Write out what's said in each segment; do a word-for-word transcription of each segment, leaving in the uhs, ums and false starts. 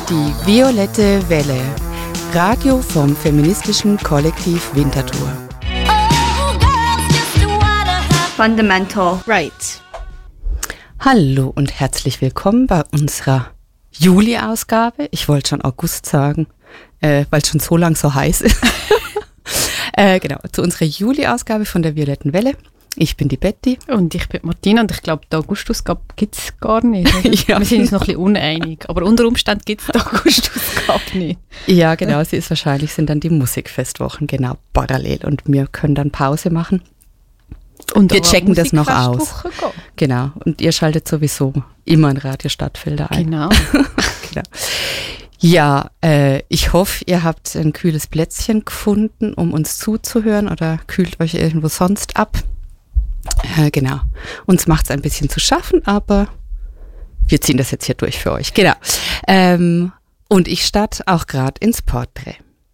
Die violette Welle. Radio vom feministischen Kollektiv Winterthur. Fundamental Right. Hallo und herzlich willkommen bei unserer Juli-Ausgabe. Ich wollte schon August sagen, äh, weil es schon so lang so heiß ist. äh, genau, zu unserer Juli-Ausgabe von der violetten Welle. Ich bin die Betty. Und ich bin Martina und ich glaube, die August-Ausgabe gibt es gar nicht. Ja. Wir sind uns noch ein bisschen uneinig, aber unter Umständen gibt es die August-Ausgabe nicht. Ja, genau, sie ist wahrscheinlich, sind dann die Musikfestwochen, genau, parallel. Und wir können dann Pause machen. Und wir checken das noch aus. Gehen. Genau, und ihr schaltet sowieso immer in Radio Stadtfelder ein. Genau. Genau. Ja, äh, ich hoffe, ihr habt ein kühles Plätzchen gefunden, um uns zuzuhören oder kühlt euch irgendwo sonst ab. Äh, genau. Uns macht es ein bisschen zu schaffen, aber wir ziehen das jetzt hier durch für euch. Genau. Ähm, und ich starte auch gerade ins Porträt.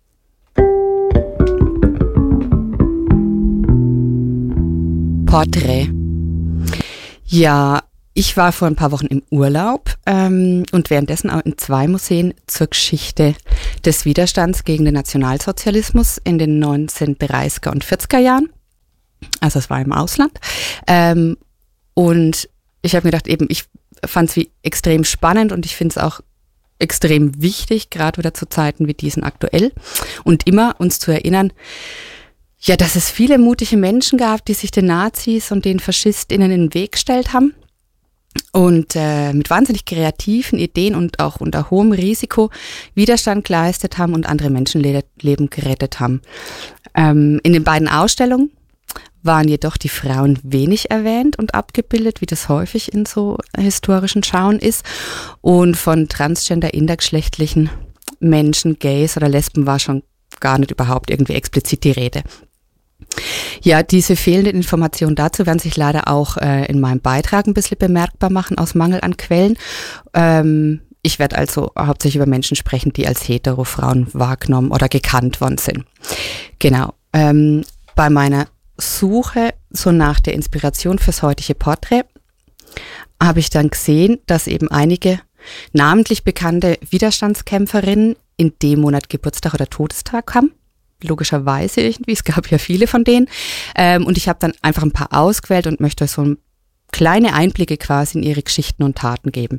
Porträt. Ja, ich war vor ein paar Wochen im Urlaub ähm, und währenddessen auch in zwei Museen zur Geschichte des Widerstands gegen den Nationalsozialismus in den neunzehnhundertdreißiger und vierziger Jahren. Also es war im Ausland. Ähm, und ich habe mir gedacht, eben, ich fand es wie extrem spannend und ich finde es auch extrem wichtig, gerade wieder zu Zeiten wie diesen aktuell. Und immer uns zu erinnern, ja, dass es viele mutige Menschen gab, die sich den Nazis und den FaschistInnen in den Weg gestellt haben und äh, mit wahnsinnig kreativen Ideen und auch unter hohem Risiko Widerstand geleistet haben und andere Menschenleben gerettet haben. Ähm, in den beiden Ausstellungen waren jedoch die Frauen wenig erwähnt und abgebildet, wie das häufig in so historischen Schauen ist. Und von transgender, intergeschlechtlichen Menschen, Gays oder Lesben war schon gar nicht überhaupt irgendwie explizit die Rede. Ja, diese fehlende Information dazu werden sich leider auch äh, in meinem Beitrag ein bisschen bemerkbar machen, aus Mangel an Quellen. Ähm, ich werde also hauptsächlich über Menschen sprechen, die als Hetero-Frauen wahrgenommen oder gekannt worden sind. Genau. Ähm, bei meiner Suche so nach der Inspiration fürs heutige Porträt habe ich dann gesehen, dass eben einige namentlich bekannte Widerstandskämpferinnen in dem Monat Geburtstag oder Todestag haben. Logischerweise irgendwie, es gab ja viele von denen. Ähm, und ich habe dann einfach ein paar ausgewählt und möchte euch so kleine Einblicke quasi in ihre Geschichten und Taten geben.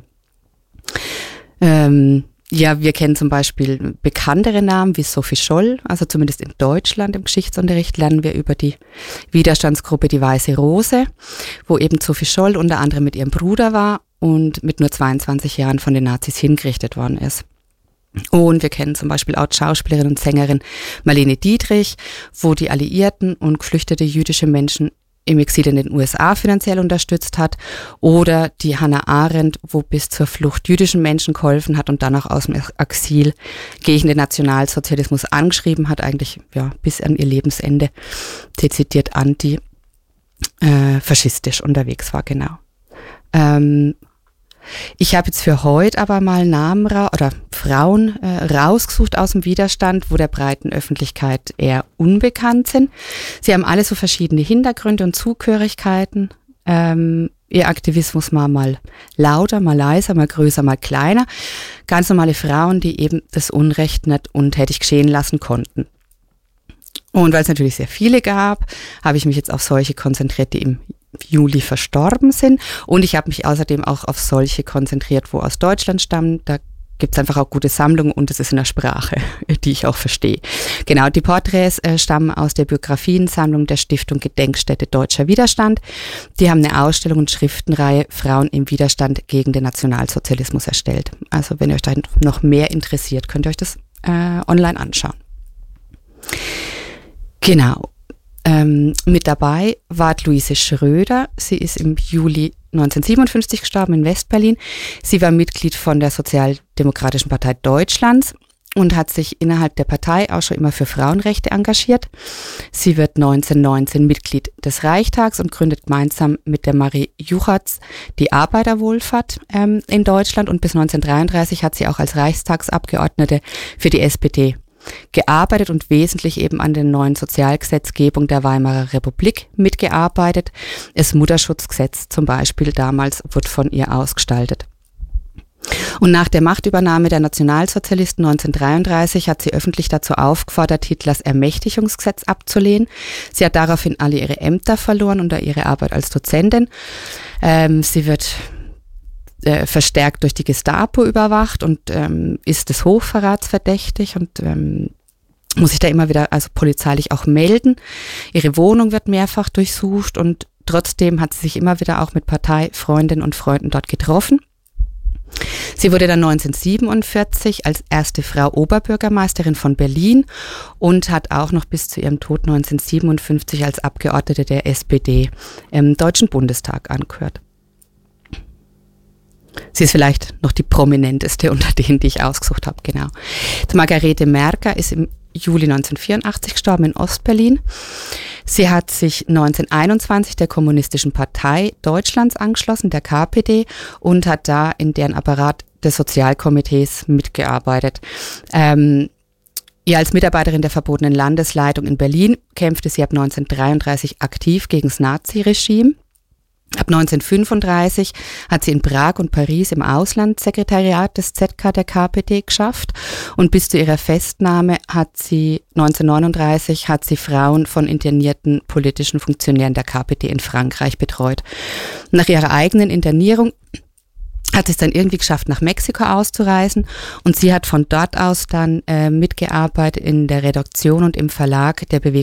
Ähm, Ja, wir kennen zum Beispiel bekanntere Namen wie Sophie Scholl, also zumindest in Deutschland im Geschichtsunterricht lernen wir über die Widerstandsgruppe Die Weiße Rose, wo eben Sophie Scholl unter anderem mit ihrem Bruder war und mit nur zweiundzwanzig Jahren von den Nazis hingerichtet worden ist. Und wir kennen zum Beispiel auch die Schauspielerin und Sängerin Marlene Dietrich, wo die Alliierten und geflüchtete jüdische Menschen im Exil in den U S A finanziell unterstützt hat, oder die Hannah Arendt, wo bis zur Flucht jüdischen Menschen geholfen hat und dann auch aus dem Exil gegen den Nationalsozialismus angeschrieben hat, eigentlich ja bis an ihr Lebensende dezidiert anti äh, faschistisch unterwegs war, genau. Ähm, Ich habe jetzt für heute aber mal Namen ra- oder Frauen äh, rausgesucht aus dem Widerstand, wo der breiten Öffentlichkeit eher unbekannt sind. Sie haben alle so verschiedene Hintergründe und Zugehörigkeiten. Ähm, ihr Aktivismus war mal lauter, mal leiser, mal größer, mal kleiner. Ganz normale Frauen, die eben das Unrecht nicht untätig geschehen lassen konnten. Und weil es natürlich sehr viele gab, habe ich mich jetzt auf solche konzentriert, die im Juli verstorben sind. Und ich habe mich außerdem auch auf solche konzentriert, wo aus Deutschland stammen. Da gibt es einfach auch gute Sammlungen und es ist in der Sprache, die ich auch verstehe. Genau, die Porträts äh, stammen aus der Biografiensammlung der Stiftung Gedenkstätte Deutscher Widerstand. Die haben eine Ausstellung und Schriftenreihe Frauen im Widerstand gegen den Nationalsozialismus erstellt. Also wenn ihr euch da noch mehr interessiert, könnt ihr euch das äh, online anschauen. Genau. Ähm, mit dabei war Luise Schröder. Sie ist im Juli neunzehnhundertsiebenundfünfzig gestorben in Westberlin. Sie war Mitglied von der Sozialdemokratischen Partei Deutschlands und hat sich innerhalb der Partei auch schon immer für Frauenrechte engagiert. Sie wird neunzehnhundertneunzehn Mitglied des Reichstags und gründet gemeinsam mit der Marie Juchatz die Arbeiterwohlfahrt ähm, in Deutschland, und bis neunzehnhundertdreiunddreißig hat sie auch als Reichstagsabgeordnete für die S P D gearbeitet und wesentlich eben an der neuen Sozialgesetzgebung der Weimarer Republik mitgearbeitet. Das Mutterschutzgesetz zum Beispiel damals wurde von ihr ausgestaltet. Und nach der Machtübernahme der Nationalsozialisten neunzehnhundertdreiunddreißig hat sie öffentlich dazu aufgefordert, Hitlers Ermächtigungsgesetz abzulehnen. Sie hat daraufhin alle ihre Ämter verloren und ihre Arbeit als Dozentin. Ähm, sie wird äh, verstärkt durch die Gestapo überwacht und ähm, ist des Hochverrats verdächtig und ähm, muss sich da immer wieder also polizeilich auch melden. Ihre Wohnung wird mehrfach durchsucht und trotzdem hat sie sich immer wieder auch mit Parteifreundinnen und Freunden dort getroffen. Sie wurde dann neunzehnhundertsiebenundvierzig als erste Frau Oberbürgermeisterin von Berlin und hat auch noch bis zu ihrem Tod neunzehnhundertsiebenundfünfzig als Abgeordnete der S P D im Deutschen Bundestag angehört. Sie ist vielleicht noch die prominenteste unter denen, die ich ausgesucht habe, genau. Die Margarete Merker ist im Juli neunzehnhundertvierundachtzig gestorben in Ostberlin. Sie hat sich neunzehnhunderteinundzwanzig der Kommunistischen Partei Deutschlands angeschlossen, der K P D, und hat da in deren Apparat des Sozialkomitees mitgearbeitet. Ähm, ja, als Mitarbeiterin der verbotenen Landesleitung in Berlin kämpfte sie ab neunzehnhundertdreiunddreißig aktiv gegen das Naziregime. Ab neunzehnhundertfünfunddreißig hat sie in Prag und Paris im Auslandssekretariat des Z K der K P D geschafft und bis zu ihrer Festnahme hat sie neunzehnhundertneununddreißig hat sie Frauen von internierten politischen Funktionären der K P D in Frankreich betreut. Nach ihrer eigenen Internierung hat sie es dann irgendwie geschafft, nach Mexiko auszureisen und sie hat von dort aus dann äh, mitgearbeitet in der Redaktion und im Verlag der Bewegung